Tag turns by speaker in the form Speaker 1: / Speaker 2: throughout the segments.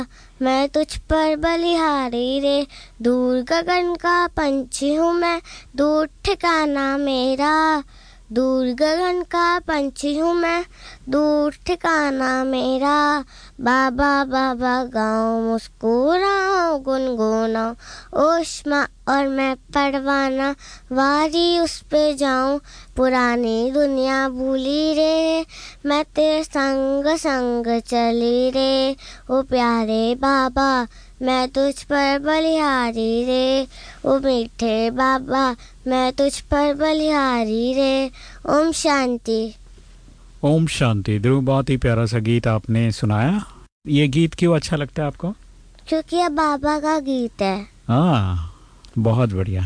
Speaker 1: मैं तुझ पर बलिहारी रे, दूर गगन का पंछी हूँ मैं, दूर ठिकाना मेरा। दूर गगन का पंछी हूँ मैं, दूर ठिकाना मेरा। बाबा बाबा गाऊं, मुस्कुराऊं, गुनगुनाऊं, ओशमा और मैं परवाना, वारी उस पे जाऊं, पुरानी दुनिया भूली रे, मैं तेरे संग संग चली रे। ओ प्यारे बाबा, मैं तुझ पर बलिहारी रे, ओ मीठे बाबा, मैं तुझ पर बलिहारी रे। ओम शांति।
Speaker 2: ओम शांति। ध्रुव, बहुत ही प्यारा सा गीत आपने सुनाया। ये गीत क्यों अच्छा लगता है आपको?
Speaker 1: क्योंकि ये बाबा का गीत है।
Speaker 2: हाँ, बहुत बढ़िया।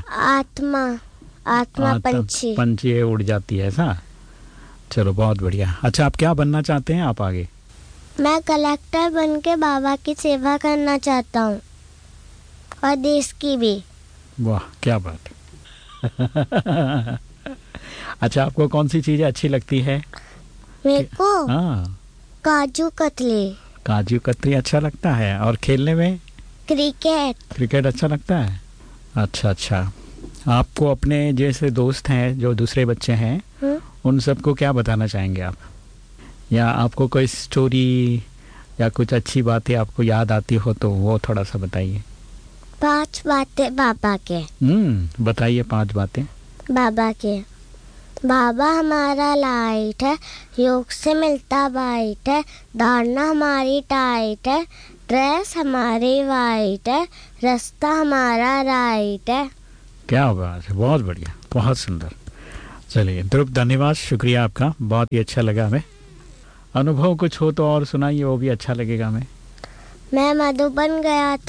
Speaker 1: आत्मा पंछी
Speaker 2: उड़ जाती है ऐसा। चलो, बहुत बढ़िया। अच्छा, आप क्या बनना चाहते हैं आप आगे?
Speaker 1: मैं कलेक्टर बन के बाबा की सेवा करना चाहता हूँ, और देश की भी।
Speaker 2: वाह, क्या बात है। अच्छा, आपको कौन सी चीजें अच्छी लगती है?
Speaker 1: मेरे को
Speaker 2: हाँ,
Speaker 1: काजू कतली।
Speaker 2: काजू कतली अच्छा लगता है। और खेलने में?
Speaker 1: क्रिकेट
Speaker 2: अच्छा लगता है। अच्छा। आपको अपने जैसे दोस्त हैं जो दूसरे बच्चे हैं, उन सबको क्या बताना चाहेंगे आप? या आपको कोई स्टोरी या कुछ अच्छी बातें आपको याद आती हो तो वो थोड़ा सा बताइए।
Speaker 1: 5 बातें बाबा के।
Speaker 2: बताइए 5 बातें
Speaker 1: बाबा के। बाबा हमारा लाइट है, योग से मिलता बाइट है, दौड़ना हमारी टाइट है, ड्रेस हमारी वाइट है, रास्ता हमारा राइट है।
Speaker 2: क्या बात है, बहुत बढ़िया, बहुत सुंदर। चलिए ध्रुव, धन्यवाद, शुक्रिया आपका, बहुत ही अच्छा लगा हमें। अनुभव कुछ हो तो और सुनाइए, वो भी अच्छा लगेगा हमें।
Speaker 1: मैं मधुबन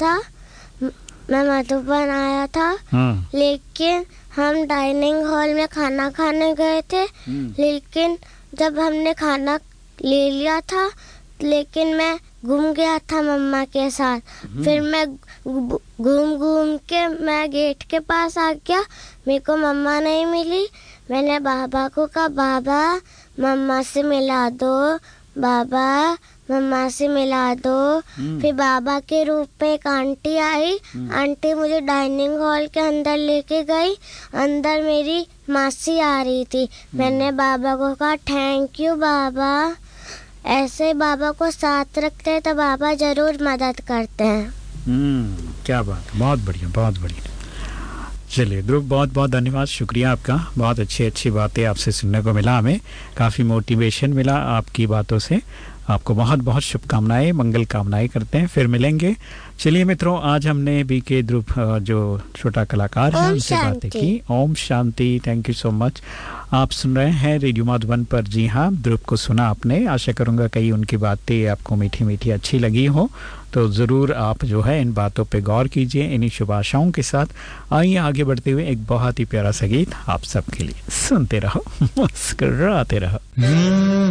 Speaker 1: आया था। लेकिन हम डाइनिंग हॉल में खाना खाने गए थे। लेकिन जब हमने खाना ले लिया था, लेकिन मैं घूम गया था मम्मा के साथ। फिर मैं घूम के मैं गेट के पास आ गया, मेरे को मम्मा नहीं मिली। मैंने बाबा को कहा, बाबा मम्मा से मिला दो, बाबा मम्मा से मिला दो। फिर बाबा के रूप में एक आंटी आई। आंटी मुझे डाइनिंग हॉल के अंदर लेके गई। अंदर मेरी मासी आ रही थी। मैंने बाबा को कहा, थैंक यू बाबा। ऐसे बाबा को साथ रखते हैं तो बाबा जरूर मदद करते हैं।
Speaker 2: क्या बात, बहुत बढ़िया, बहुत बढ़िया। चलिए ध्रुव, बहुत बहुत धन्यवाद, शुक्रिया आपका। बहुत अच्छी बातें आपसे सुनने को मिला, हमें काफ़ी मोटिवेशन मिला आपकी बातों से। आपको बहुत बहुत शुभकामनाएं, मंगल कामनाएं करते हैं। फिर मिलेंगे। चलिए मित्रों, आज हमने बीके ध्रुव जो छोटा कलाकार है उनसे बातें की। Om Shanti. Thank you so much. आप सुन रहे हैं रेडियो मधुबन पर। जी हाँ, ध्रुव को सुना आपने। आशा करूँगा कई उनकी बातें आपको मीठी मीठी अच्छी लगी हो, तो ज़रूर आप जो है इन बातों पे गौर कीजिए। इन्हीं शुभ आशाओं के साथ आइए आगे बढ़ते हुए एक बहुत ही प्यारा सा गीत आप सबके लिए। सुनते रहो, मुस्कुराते रहो।